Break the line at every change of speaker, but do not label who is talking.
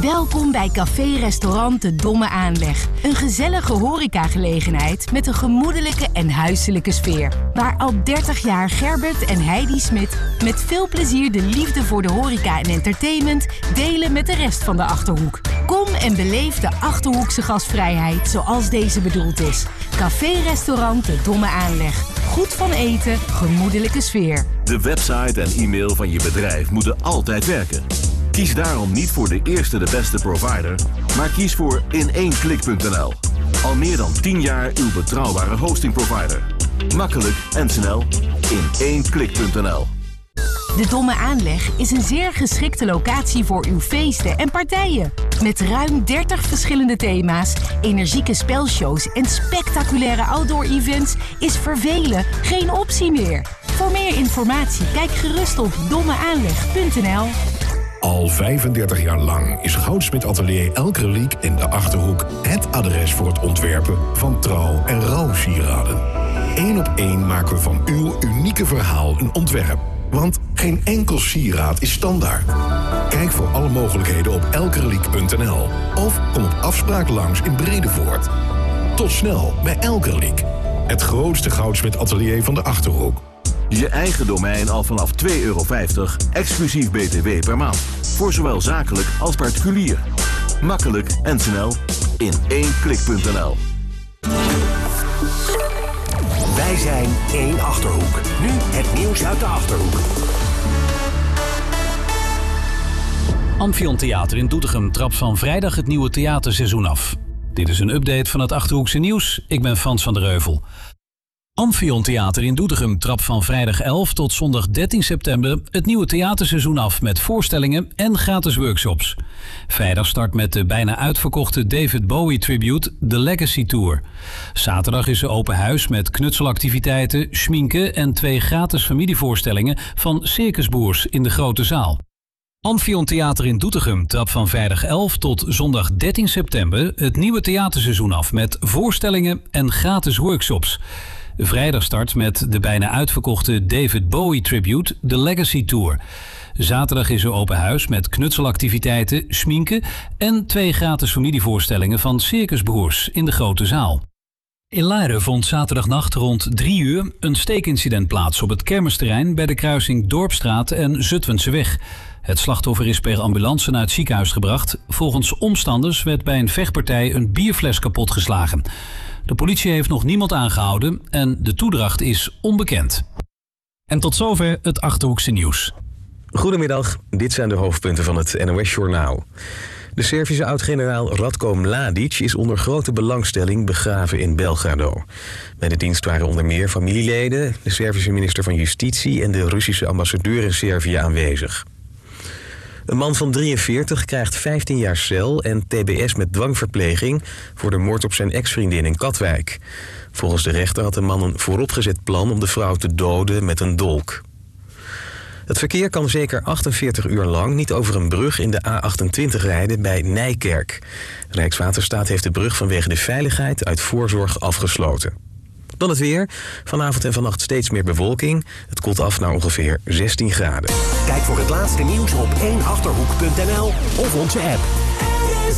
Welkom bij café-restaurant De Domme Aanleg. Een gezellige horecagelegenheid met een gemoedelijke en huiselijke sfeer. Waar al 30 jaar Gerbert en Heidi Smit met veel plezier de liefde voor de horeca en entertainment delen met de rest van de Achterhoek. Kom en beleef de Achterhoekse gastvrijheid zoals deze bedoeld is. Café-restaurant De Domme Aanleg. Goed van eten, gemoedelijke sfeer.
De website en e-mail van je bedrijf moeten altijd werken. Kies daarom niet voor de eerste de beste provider, maar kies voor in1klik.nl. Al meer dan 10 jaar uw betrouwbare hostingprovider. Makkelijk en snel. In1klik.nl.
De Domme Aanleg is een zeer geschikte locatie voor uw feesten en partijen. Met ruim 30 verschillende thema's, energieke spelshows en spectaculaire outdoor-events is vervelen geen optie meer. Voor meer informatie kijk gerust op dommeaanleg.nl.
Al 35 jaar lang is Goudsmit Atelier Elkerliek in de Achterhoek het adres voor het ontwerpen van trouw- en rouwsieraden. 1 op 1 maken we van uw unieke verhaal een ontwerp. Want geen enkel sieraad is standaard. Kijk voor alle mogelijkheden op elkerliek.nl of kom op afspraak langs in Bredevoort. Tot snel bij Elkerliek, het grootste Goudsmit Atelier van de Achterhoek.
Je eigen domein al vanaf €2,50 exclusief BTW per maand. Voor zowel zakelijk als particulier. Makkelijk en snel. In1klik.nl.
Wij zijn 1 Achterhoek. Nu het nieuws uit de Achterhoek.
Amphion Theater in Doetinchem trapt van vrijdag het nieuwe theaterseizoen af. Dit is een update van het Achterhoekse nieuws. Ik ben Frans van der Heuvel. Amphion Theater in Doetinchem trapt van vrijdag 11 tot zondag 13 september het nieuwe theaterseizoen af met voorstellingen en gratis workshops. Vrijdag start met de bijna uitverkochte David Bowie tribute The Legacy Tour. Zaterdag is er open huis met knutselactiviteiten, schminken en 2 gratis familievoorstellingen van Circusboers in de grote zaal. Amphion Theater in Doetinchem trapt van vrijdag 11 tot zondag 13 september het nieuwe theaterseizoen af met voorstellingen en gratis workshops. Vrijdag start met de bijna uitverkochte David Bowie tribute The Legacy Tour. Zaterdag is er open huis met knutselactiviteiten, schminken en 2 gratis familievoorstellingen van Circusbroers in de grote zaal. In Laren vond zaterdagnacht rond 3 uur een steekincident plaats op het kermisterrein bij de kruising Dorpstraat en Zutphenseweg. Het slachtoffer is per ambulance naar het ziekenhuis gebracht. Volgens omstanders werd bij een vechtpartij een bierfles kapotgeslagen. De politie heeft nog niemand aangehouden en de toedracht is onbekend. En tot zover het Achterhoekse nieuws.
Goedemiddag, dit zijn de hoofdpunten van het NOS-journaal. De Servische oud-generaal Ratko Mladic is onder grote belangstelling begraven in Belgrado. Bij de dienst waren onder meer familieleden, de Servische minister van Justitie en de Russische ambassadeur in Servië aanwezig. Een man van 43 krijgt 15 jaar cel en tbs met dwangverpleging voor de moord op zijn ex-vriendin in Katwijk. Volgens de rechter had de man een vooropgezet plan om de vrouw te doden met een dolk. Het verkeer kan zeker 48 uur lang niet over een brug in de A28 rijden bij Nijkerk. Rijkswaterstaat heeft de brug vanwege de veiligheid uit voorzorg afgesloten. Dan het weer. Vanavond en vannacht steeds meer bewolking. Het koelt af naar ongeveer 16 graden.
Kijk voor het laatste nieuws op 1achterhoek.nl of onze app.